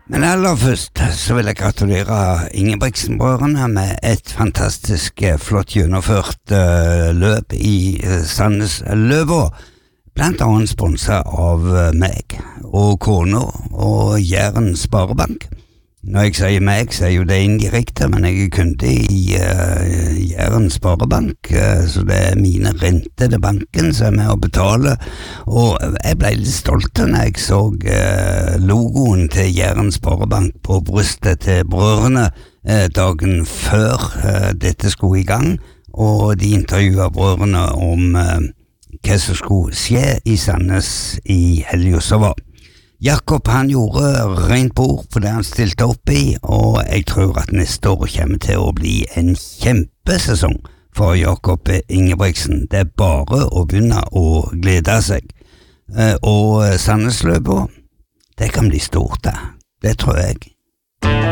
Men aller først så vil jeg gratulere Ingebrigtsen-brødrene med et fantastisk flott gjennomført løp i Sandnes Løva, blant annet sponset av meg og kona og Jæren Sparebank. Når jeg sier meg, så jo det indirekte, men jeg kunde i Jæren Sparebank, så det mine renter til banken som jeg med å betale, og jeg ble litt stolt når jeg så logoen til Jæren Sparebank på brystet til brødrene dagen før dette skulle i gang, og de intervjuet brødrene om hva som skulle skje i Sandnes i helgen som var. Jakob han gjorde rent bord på det han stilte opp i, og jeg tror at neste år kommer til å bli en kjempesesong for Jakob Ingebrigtsen. Det bare å begynne å glede seg. Og Sandnesløpet, det kan bli stort det tror jeg.